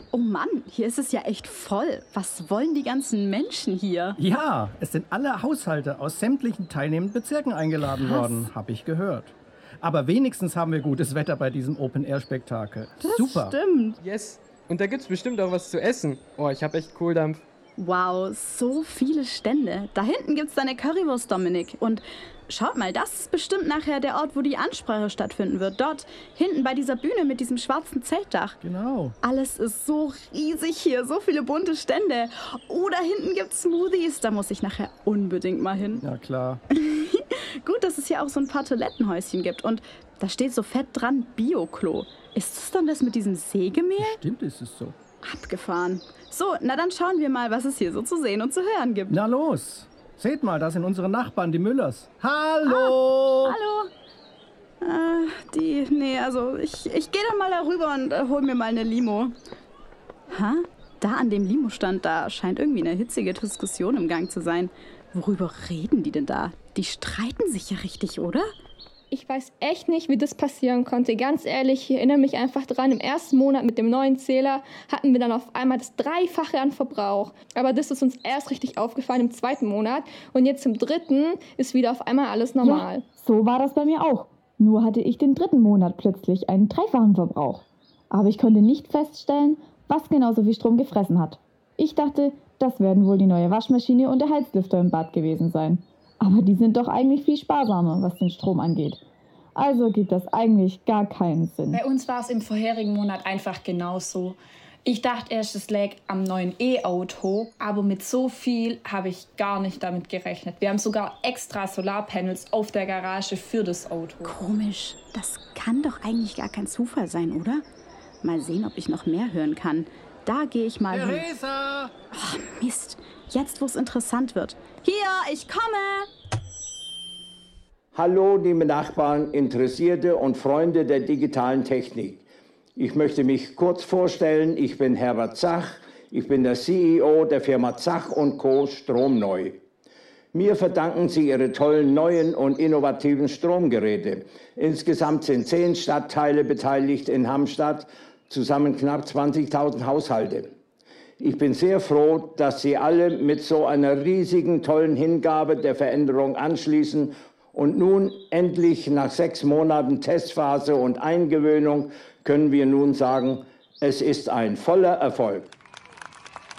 Oh Mann, hier ist es ja echt voll. Was wollen die ganzen Menschen hier? Ja, es sind alle Haushalte aus sämtlichen teilnehmenden Bezirken eingeladen worden, habe ich gehört. Aber wenigstens haben wir gutes Wetter bei diesem Open-Air-Spektakel. Das Super. stimmt. Yes. Und da gibt's bestimmt auch was zu essen. Oh, ich hab echt Kohldampf. Wow, so viele Stände. Da hinten gibt's deine Currywurst, Dominik. Und schaut mal, das ist bestimmt nachher der Ort, wo die Ansprache stattfinden wird. Dort, hinten bei dieser Bühne mit diesem schwarzen Zeltdach. Genau. Alles ist so riesig hier, so viele bunte Stände. Oh, da hinten gibt's Smoothies. Da muss ich nachher unbedingt mal hin. Ja, klar. Gut, dass es hier auch so ein paar Toilettenhäuschen gibt. Und da steht so fett dran Bio-Klo. Ist das dann das mit diesem Sägemehl? Stimmt, ist es so. Abgefahren. So, na dann schauen wir mal, was es hier so zu sehen und zu hören gibt. Na los. Seht mal, das sind unsere Nachbarn, die Müllers. Hallo! Hallo? Ich gehe dann mal darüber und hol mir mal eine Limo. Ha? Da an dem Limo-Stand, da scheint irgendwie eine hitzige Diskussion im Gang zu sein. Worüber reden die denn da? Die streiten sich ja richtig, oder? Ich weiß echt nicht, wie das passieren konnte. Ganz ehrlich, ich erinnere mich einfach dran, im ersten Monat mit dem neuen Zähler hatten wir dann auf einmal das Dreifache an Verbrauch. Aber das ist uns erst richtig aufgefallen im zweiten Monat. Und jetzt im dritten ist wieder auf einmal alles normal. Ja, so war das bei mir auch. Nur hatte ich den dritten Monat plötzlich einen dreifachen Verbrauch. Aber ich konnte nicht feststellen, was genau so viel Strom gefressen hat. Ich dachte, das werden wohl die neue Waschmaschine und der Heizlüfter im Bad gewesen sein. Aber die sind doch eigentlich viel sparsamer, was den Strom angeht. Also gibt das eigentlich gar keinen Sinn. Bei uns war es im vorherigen Monat einfach genauso. Ich dachte erst, es lag am neuen E-Auto, aber mit so viel habe ich gar nicht damit gerechnet. Wir haben sogar extra Solarpanels auf der Garage für das Auto. Komisch. Das kann doch eigentlich gar kein Zufall sein, oder? Mal sehen, ob ich noch mehr hören kann. Da gehe ich mal hin. Theresa! Oh, Mist. Jetzt, wo es interessant wird. Hier, ich komme! Hallo, liebe Nachbarn, Interessierte und Freunde der digitalen Technik. Ich möchte mich kurz vorstellen. Ich bin Herbert Zach. Ich bin der CEO der Firma Zach & Co. Stromneu. Mir verdanken Sie Ihre tollen neuen und innovativen Stromgeräte. Insgesamt sind 10 Stadtteile beteiligt in Hammstadt, zusammen knapp 20.000 Haushalte. Ich bin sehr froh, dass Sie alle mit so einer riesigen, tollen Hingabe der Veränderung anschließen und nun endlich nach 6 Monaten Testphase und Eingewöhnung können wir nun sagen, es ist ein voller Erfolg.